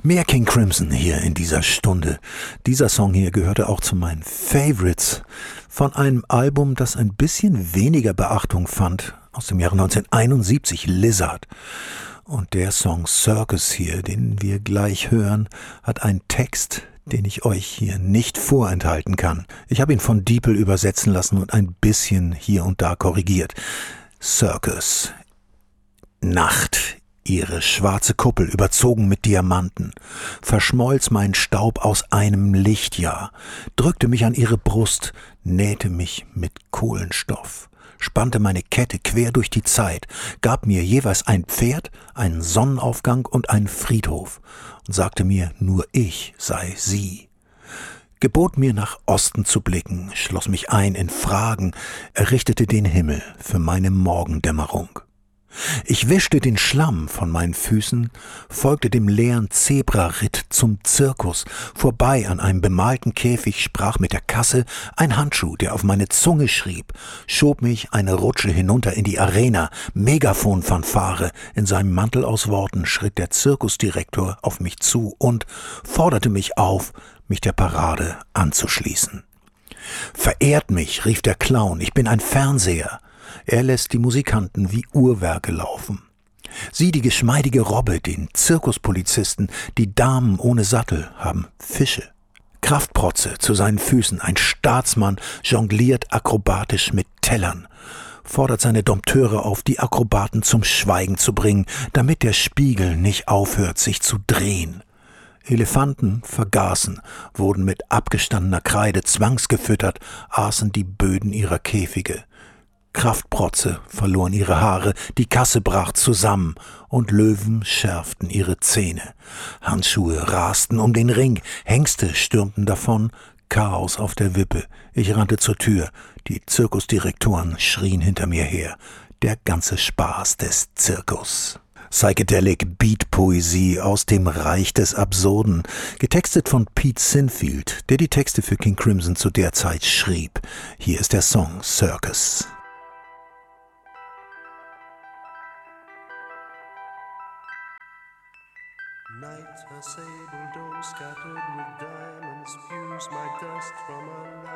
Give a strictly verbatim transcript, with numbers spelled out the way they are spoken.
Mehr King Crimson hier in dieser Stunde. Dieser Song hier gehörte auch zu meinen Favorites von einem Album, das ein bisschen weniger Beachtung fand, aus dem Jahre neunzehnhunderteinundsiebzig, Lizard. Und der Song Circus hier, den wir gleich hören, hat einen Text, den ich euch hier nicht vorenthalten kann. Ich habe ihn von Diepel übersetzen lassen und ein bisschen hier und da korrigiert. Circus. Nacht. Ihre schwarze Kuppel, überzogen mit Diamanten, verschmolz mein Staub aus einem Lichtjahr, drückte mich an ihre Brust, nähte mich mit Kohlenstoff, spannte meine Kette quer durch die Zeit, gab mir jeweils ein Pferd, einen Sonnenaufgang und einen Friedhof und sagte mir, nur ich sei sie. Gebot mir nach Osten zu blicken, schloss mich ein in Fragen, errichtete den Himmel für meine Morgendämmerung. Ich wischte den Schlamm von meinen Füßen, folgte dem leeren Zebraritt zum Zirkus, vorbei an einem bemalten Käfig, sprach mit der Kasse, ein Handschuh, der auf meine Zunge schrieb, schob mich eine Rutsche hinunter in die Arena, Megafonfanfare, in seinem Mantel aus Worten schritt der Zirkusdirektor auf mich zu und forderte mich auf, mich der Parade anzuschließen. Verehrt mich, rief der Clown, ich bin ein Fernseher. Er lässt die Musikanten wie Uhrwerke laufen. Sie, die geschmeidige Robbe, den Zirkuspolizisten, die Damen ohne Sattel, haben Fische. Kraftprotze zu seinen Füßen, ein Staatsmann jongliert akrobatisch mit Tellern, fordert seine Dompteure auf, die Akrobaten zum Schweigen zu bringen, damit der Spiegel nicht aufhört, sich zu drehen. Elefanten vergaßen, wurden mit abgestandener Kreide zwangsgefüttert, aßen die Böden ihrer Käfige. Kraftprotze verloren ihre Haare, die Kasse brach zusammen und Löwen schärften ihre Zähne. Handschuhe rasten um den Ring, Hengste stürmten davon, Chaos auf der Wippe. Ich rannte zur Tür, die Zirkusdirektoren schrien hinter mir her. Der ganze Spaß des Zirkus. Psychedelic Beat-Poesie aus dem Reich des Absurden, getextet von Pete Sinfield, der die Texte für King Crimson zu der Zeit schrieb. Hier ist der Song Circus. Night, a sable dome scattered with diamonds spews my dust from a